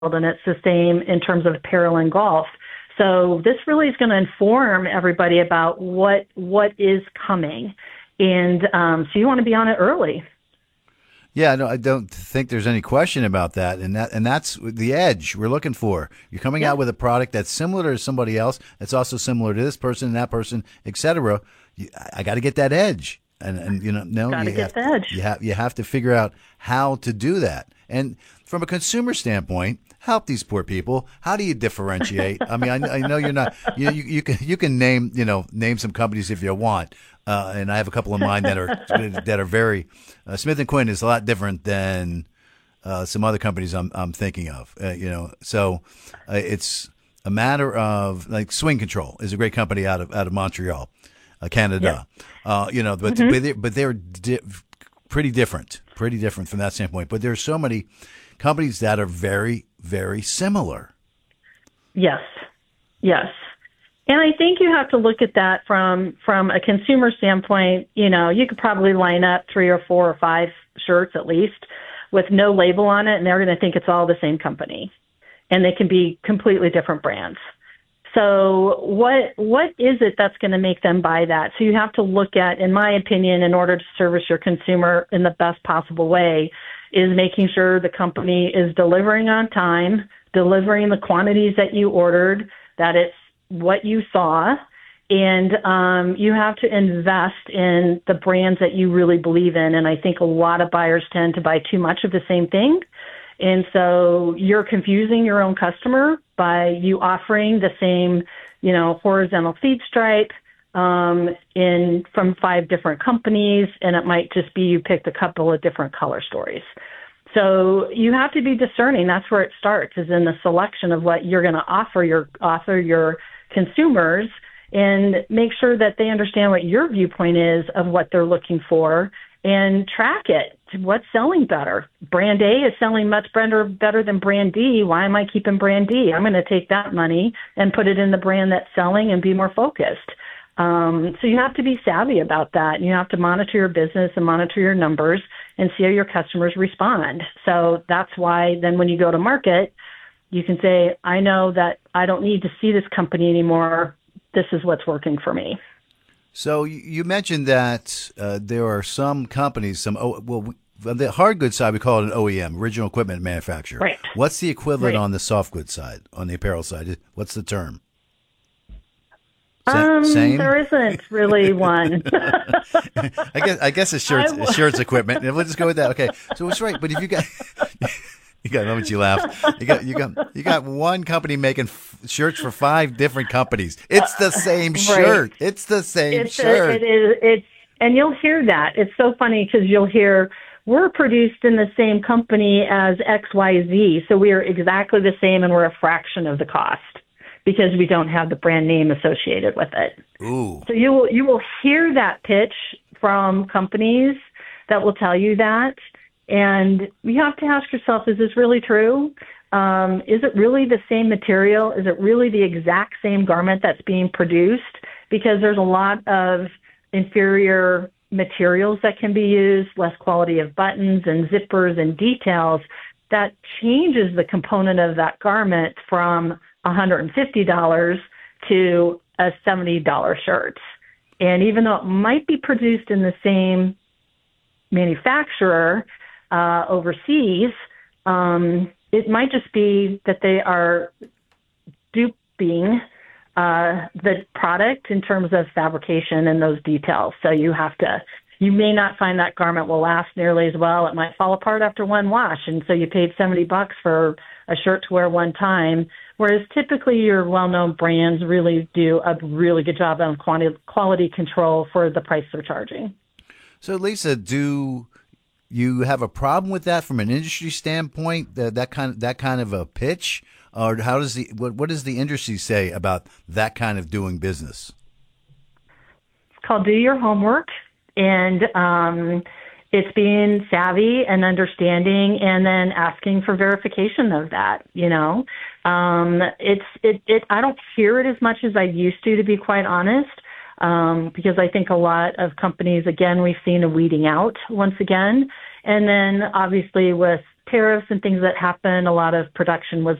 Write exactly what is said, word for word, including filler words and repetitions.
and it's the same in terms of apparel and golf. So this really is going to inform everybody about what what is coming. And um, so you want to be on it early. Yeah, no, I don't think there's any question about that, and that and that's the edge we're looking for. You're coming Yeah. out with a product that's similar to somebody else, that's also similar to this person and that person, et cetera. You, I got to get that edge, and and you know, no, Got to you get have, the edge. you have you have to figure out how to do that. And from a consumer standpoint, help these poor people. How do you differentiate? I mean, I, I know you're not. You, you you can you can name you know name some companies if you want. Uh, and I have a couple of mine that are that are very uh, Smith and Quinn is a lot different than uh, some other companies I'm I'm thinking of. Uh, you know, so uh, it's a matter of like Swing Control is a great company out of out of Montreal, uh, Canada. Yep. Uh, you know, but Mm-hmm. but, they, but they're di- pretty different, pretty different from that standpoint. But there's so many companies that are very very similar. Yes. Yes. And I think you have to look at that from from a consumer standpoint. You know, you could probably line up three or four or five shirts at least with no label on it, and they're going to think it's all the same company, and they can be completely different brands. So what what is it that's going to make them buy that? So you have to look at, in my opinion, in order to service your consumer in the best possible way, is making sure the company is delivering on time, delivering the quantities that you ordered, that it's what you saw, and um, you have to invest in the brands that you really believe in. And I think a lot of buyers tend to buy too much of the same thing. And so you're confusing your own customer by you offering the same, you know, horizontal feed stripe um, in from five different companies, and it might just be you picked a couple of different color stories. So you have to be discerning. That's where it starts, is in the selection of what you're going to offer your offer your consumers, and make sure that they understand what your viewpoint is of what they're looking for, and track it. What's selling better? Brand A is selling much better better than brand D. Why am I keeping brand D? I'm going to take that money and put it in the brand that's selling and be more focused. Um, so you have to be savvy about that. You have to monitor your business and monitor your numbers and see how your customers respond. So that's why then when you go to market, you can say, I know that I don't need to see this company anymore. This is what's working for me. So you you mentioned that uh, there are some companies, some oh, well, we- on the hard goods side, we call it an O E M, original equipment manufacturer. Right. What's the equivalent Right. on the soft goods side, on the apparel side? What's the term? Sa- Um, Same? there isn't really one. I guess I guess it's shirts, I w- it's shirts equipment. We'll just go with that. Okay, so it's right. But if you got you got, how much you laugh. You got you got you got one company making f- shirts for five different companies. It's the same shirt. It's the same It's a, shirt. it is. It's and you'll hear that. It's so funny because you'll hear we're produced in the same company as X Y Z, so we are exactly the same, and we're a fraction of the cost because we don't have the brand name associated with it. Ooh. So you will you will hear that pitch from companies that will tell you that, and you have to ask yourself: is this really true? Um, is it really the same material? Is it really the exact same garment that's being produced? Because there's a lot of inferior materials that can be used, less quality of buttons and zippers and details, that changes the component of that garment from one hundred fifty dollars to a seventy dollars shirt. And even though it might be produced in the same manufacturer uh, overseas, um, it might just be that they are duping uh, the product in terms of fabrication and those details. So you have to, you may not find that garment will last nearly as well. It might fall apart after one wash. And so you paid seventy bucks for a shirt to wear one time. Whereas typically your well-known brands really do a really good job on quantity, quality control for the price they're charging. So Lisa, do you have a problem with that from an industry standpoint? That that kind of, that kind of a pitch, or how does the what, what does the industry say about that kind of doing business? It's called do your homework, and um, it's being savvy and understanding, and then asking for verification of that. You know, um, it's it, it. I don't hear it as much as I used to, to be quite honest. Um, because I think a lot of companies, again, we've seen a weeding out once again. And then obviously with tariffs and things that happened, a lot of production was